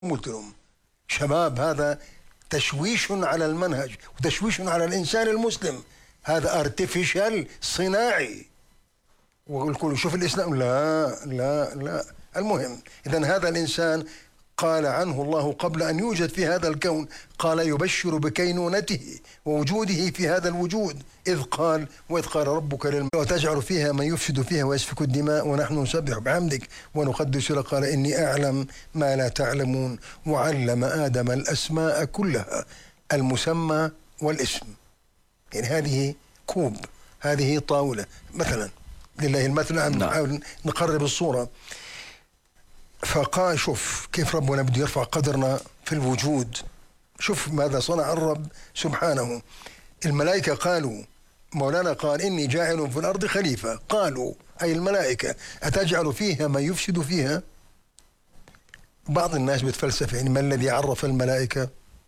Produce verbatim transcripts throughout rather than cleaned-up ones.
قلت لهم شباب هذا تشويش على المنهج وتشويش على الإنسان المسلم، هذا ارتفيشال صناعي. والكل شوف الإسلام، لا لا لا. المهم إذن هذا الإنسان قال عنه الله قبل أن يوجد في هذا الكون، قال يبشر بكينونته ووجوده في هذا الوجود، إذ قال وإذ قال ربك للملائكة وتجعل فيها من يفسد فيها ويسفك الدماء ونحن نسبح بحمدك ونقدس لك، قال إني أعلم ما لا تعلمون، وعلم آدم الأسماء كلها، المسمى والاسم. يعني هذه كوب، هذه طاولة مثلا، لله المثل، نحاول نقرب الصورة. فقال شوف كيف ربنا بده يرفع قدرنا في الوجود، شوف ماذا صنع الرب سبحانه. الملائكة قالوا، مولانا قال إني جاعل في الأرض خليفة، قالوا أي الملائكة أتجعل فيها من يفسد فيها. بعض الناس بتفلسف، يعني ما الذي عرف الملائكة؟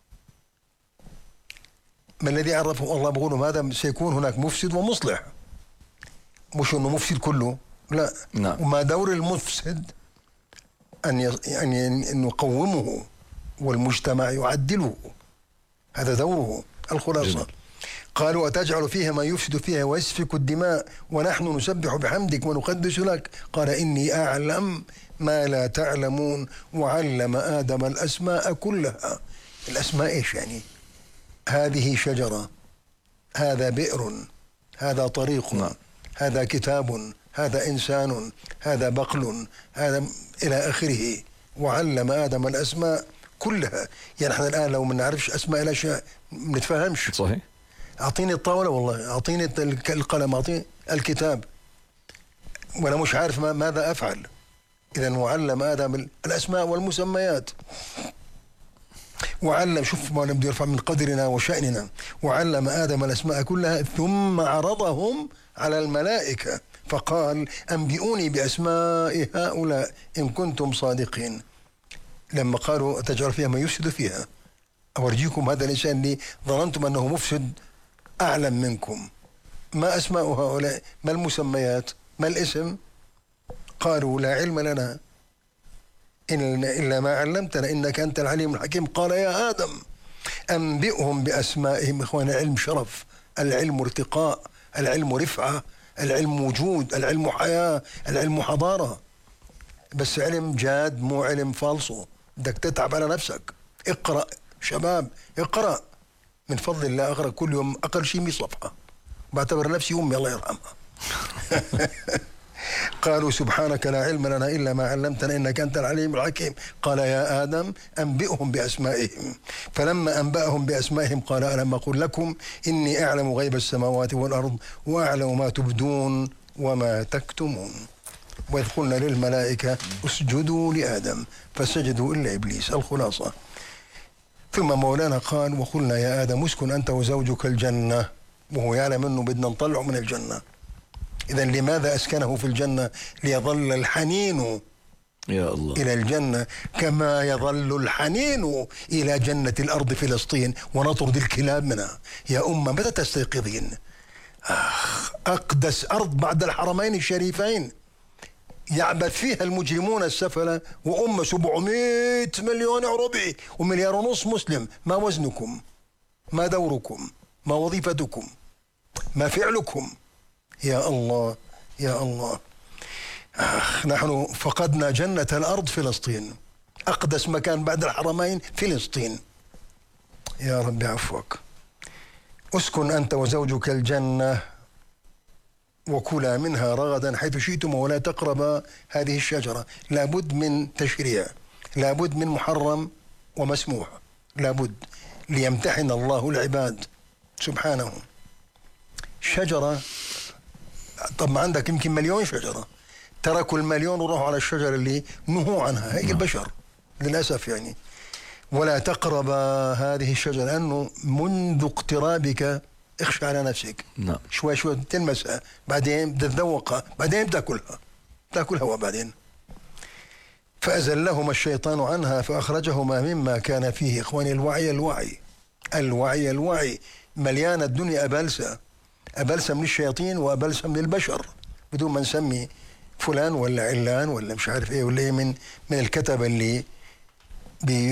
ما الذي عرفه؟ الله بيقول ماذا سيكون هناك مفسد ومصلح، مش إنه مفسد كله، لا. نعم. وما دور المفسد أن يعني أن يقومه والمجتمع يعدله، هذا دوره. الخلاصة جميل. قالوا أتجعل فيها ما يفسد فيها ويسفك الدماء ونحن نسبح بحمدك ونقدس لك، قال إني أعلم ما لا تعلمون، وعلم آدم الأسماء كلها. الأسماء إيش يعني؟ هذه شجرة، هذا بئر، هذا طريق، نعم. هذا كتاب، هذا إنسان، هذا بقل، هذا إلى آخره. وعلم آدم الأسماء كلها. يعني احنا الآن لو ما نعرفش أسماء الأشياء ما نتفهمش. صحيح. أعطيني الطاولة والله، أعطيني القلم، أعطيني الكتاب، وأنا مش عارف ما ماذا أفعل. إذن وعلم آدم الأسماء والمسميات. وعلم، شوف ما بده يرفع من قدرنا وشأننا. وعلم آدم الأسماء كلها ثم عرضهم على الملائكة فقال أنبئوني بأسماء هؤلاء إن كنتم صادقين. لما قالوا تجعل فيها ما يفسد فيها، أورجيكم هذا الإنسان اللي ظننتم أنه مفسد أعلم منكم. ما أسماء هؤلاء؟ ما المسميات؟ ما الاسم؟ قالوا لا علم لنا إلا ما علمتنا إنك أنت العليم الحكيم. قال يا آدم أنبئهم بأسمائهم. إخوان، العلم شرف، العلم ارتقاء، العلم رفعة، العلم وجود، العلم حياة، العلم حضارة. بس علم جاد، مو علم فالصو. بدك تتعب على نفسك. اقرأ شباب، اقرأ من فضل الله. أقرأ كل يوم أقل شيء مية صفحة، بعتبر نفسي أمي الله يرحمها. قالوا سبحانك لا علم لنا إلا ما علمتنا إنك أنت العليم الحكيم. قال يا آدم أنبئهم بأسمائهم. فلما أنبأهم بأسمائهم قال ألم أقل لكم إني أعلم غيب السماوات والأرض وأعلم ما تبدون وما تكتمون. وإذ قلنا للملائكة اسجدوا لآدم فسجدوا إلا إبليس. الخلاصة. ثم مولانا قال وقلنا يا آدم اسكن أنت وزوجك الجنة، وهو يعلم أنه بدنا نطلعه من الجنة. إذن لماذا أسكنه في الجنة؟ ليظل الحنين يا الله إلى الجنة كما يظل الحنين إلى جنة الأرض فلسطين ونطرد الكلاب منها. يا أمة متى تستيقظين؟ أخ، أقدس أرض بعد الحرمين الشريفين يعبث فيها المجرمون السفلة، وأمة سبعمائة مليون عربي ومليار ونص مسلم. ما وزنكم؟ ما دوركم؟ ما وظيفتكم؟ ما فعلكم؟ يا الله يا الله. أخ، نحن فقدنا جنة الأرض فلسطين، أقدس مكان بعد الحرمين فلسطين. يا رب عفوك. اسكن أنت وزوجك الجنة وكلا منها رغدا حيث شئتم ولا تقربا هذه الشجرة. لابد من تشريع، لابد من محرم ومسموح، لابد ليمتحن الله العباد سبحانه. شجرة، طب ما عندك يمكن مليون شجرة، تركوا المليون وراحوا على الشجرة اللي نهوا عنها. هيك البشر للأسف. يعني ولا تقرب هذه الشجرة، لأنه منذ اقترابك اخشى على نفسك. نعم. شوي شوي تلمسها، بعدين تتذوقها، بعدين تأكلها، تأكل هوا بعدين. فأزلهما الشيطان عنها فأخرجهما مما كان فيه. إخواني، الوعي الوعي الوعي الوعي مليانة الدنيا أبلسة، أبلسة من الشياطين وأبلسة من البشر، بدون ما نسمي فلان ولا علان ولا مش عارف ايه ولا ايه من من الكتبة اللي